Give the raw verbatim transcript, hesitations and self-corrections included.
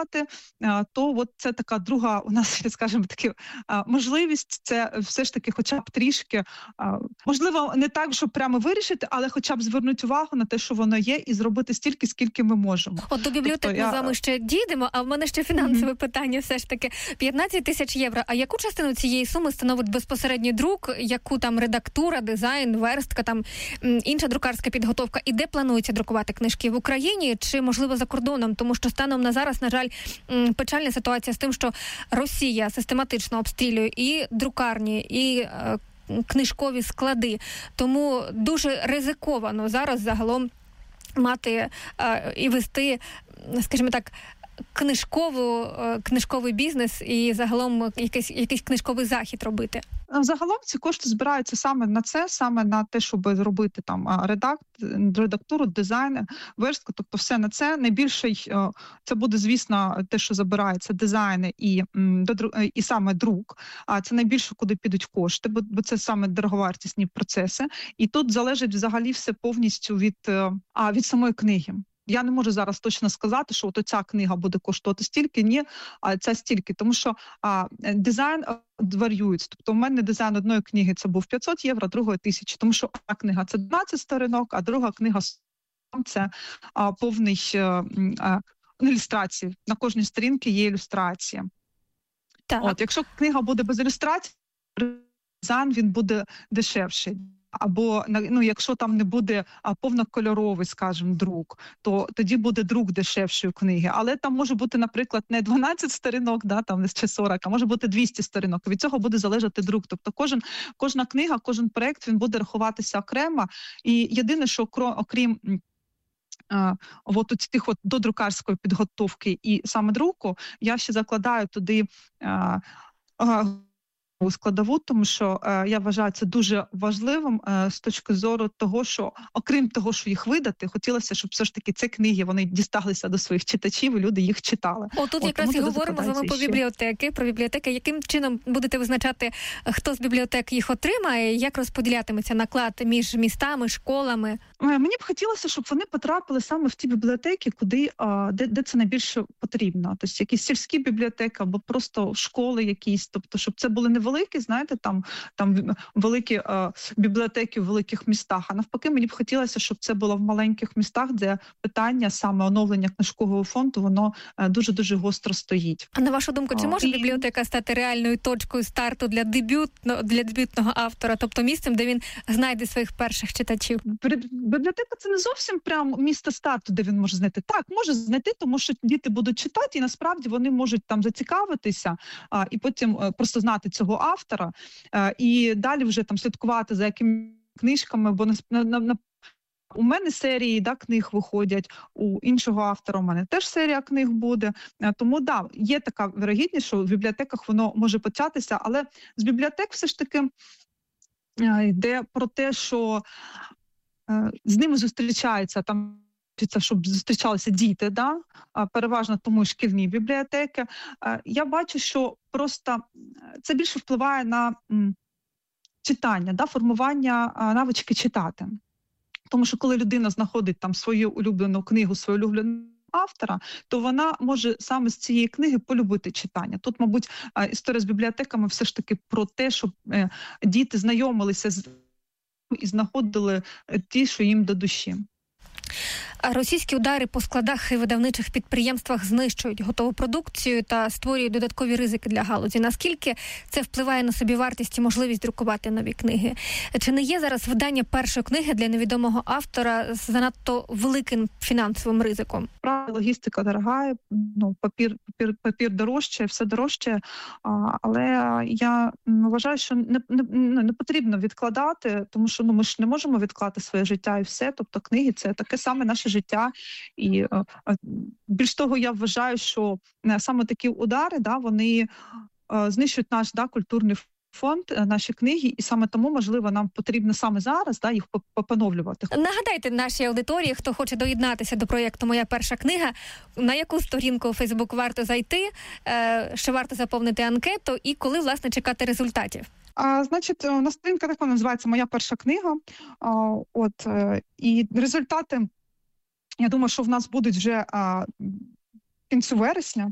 працювати, то от це така друга у нас, скажімо, таки можливість, це все ж таки хоча б трішки, можливо, не так, щоб прямо вирішити, але хоча б звернути увагу на те, що воно є, і зробити стільки, скільки ми можемо. От до бібліотек тобто, ми я... з вами ще дійдемо, а в мене ще фінансове mm-hmm. питання все ж таки. п'ятнадцять тисяч євро. А яку частину цієї суми становить безпосередній друк, яку там редактура, дизайн, верстка, там інша друкарська підготовка? І де планується друкувати книжки? В Україні чи, можливо, за кордоном? Тому що станом на зараз, на жаль, печальна ситуація з тим, що Росія систематично обстрілює і друкарні, і е, книжкові склади. Тому дуже ризиковано зараз загалом мати е, і вести, скажімо так, книжкову, е, книжковий бізнес і загалом якийсь, якийсь книжковий захід робити. Загалом ці кошти збираються саме на це, саме на те, щоб зробити там редакт, редактуру, дизайн, верстку, тобто все на це. Найбільший, це буде, звісно, те, що забирається дизайни і, і саме друк, а це найбільше, куди підуть кошти, бо, бо це саме дороговартісні процеси. І тут залежить взагалі все повністю від, а, від самої книги. Я не можу зараз точно сказати, що от ця книга буде коштувати стільки, ні, а ця стільки, тому що а, дизайн варіюється. Тобто у мене дизайн одної книги це був п'ятсот євро, другої тисяча, тому що одна книга це дванадцять сторінок, а друга книга це а, повний а, а, ілюстрації. На кожній сторінці є ілюстрація. Так. От, якщо книга буде без ілюстрації, дизайн він буде дешевший. Або, ну, якщо там не буде а, повнокольоровий, скажімо, друк, то тоді буде друк дешевшої книги. Але там може бути, наприклад, не дванадцять сторінок, да, там, чи сорок, а може бути двісті сторінок. Від цього буде залежати друк. Тобто кожен, кожна книга, кожен проєкт, він буде рахуватися окремо. І єдине, що окрім а, от тих от додрукарської підготовки і саме друку, я ще закладаю туди а, а, складову, тому що е, я вважаю це дуже важливим е, з точки зору того, що окрім того, що їх видати, хотілося, щоб все ж таки ці книги, вони дісталися до своїх читачів і люди їх читали. О, тут От, якраз і говоримо з вами про бібліотеки, про бібліотеки. Яким чином будете визначати, хто з бібліотек їх отримає, як розподілятиметься наклад між містами, школами? Мені б хотілося, щоб вони потрапили саме в ті бібліотеки, куди, де, де це найбільше потрібно. Тобто якісь сільські бібліотеки або просто школи якісь, тобто щоб це були невеликі великі, знаєте, там, там великі е, бібліотеки в великих містах, а навпаки, мені б хотілося, щоб це було в маленьких містах, де питання саме оновлення книжкового фонду, воно е, дуже-дуже гостро стоїть. А на вашу думку, чи може і... бібліотека стати реальною точкою старту для дебютного, для дебютного автора, тобто місцем, де він знайде своїх перших читачів? Бібліотека – це не зовсім прям місце старту, де він може знайти. Так, може знайти, тому що діти будуть читати, і насправді вони можуть там зацікавитися, а, і потім а, просто знати цього автора, а, і далі вже там слідкувати за якими книжками, бо на, на, на у мене серії, да, книг виходять, у іншого автора у мене теж серія книг буде. Тому, да, є така вірогідність, що в бібліотеках воно може початися, але з бібліотек все ж таки йде про те, що е, з ними зустрічаються там, щоб зустрічалися діти, да? Переважно тому шкільні бібліотеки. Я бачу, що просто це більше впливає на читання, да? Формування навички читати. Тому що коли людина знаходить там свою улюблену книгу, свою улюблену автора, то вона може саме з цієї книги полюбити читання. Тут, мабуть, історія з бібліотеками все ж таки про те, щоб діти знайомилися з і знаходили ті, що їм до душі. Російські удари по складах і видавничих підприємствах знищують готову продукцію та створюють додаткові ризики для галузі. Наскільки це впливає на собівартість і можливість друкувати нові книги? Чи не є зараз видання першої книги для невідомого автора з занадто великим фінансовим ризиком? Правда, логістика дорога, ну, папір, папір, папір дорожче, все дорожче, але я вважаю, що не, не, не потрібно відкладати, тому що ну, ми ж не можемо відклати своє життя і все, тобто книги – це таке саме наше життя. І е, більш того, я вважаю, що саме такі удари, да, вони е, знищують наш да, культурний фонд, наші книги, і саме тому, можливо, нам потрібно саме зараз да, їх поновлювати. Нагадайте нашій аудиторії, хто хоче доєднатися до проєкту «Моя перша книга», на яку сторінку у Фейсбук варто зайти, е, що варто заповнити анкету і коли, власне, чекати результатів? А, значить, у нас сторінка така називається «Моя перша книга». А, от, е, і результати, я думаю, що в нас будуть вже а, в кінці вересня.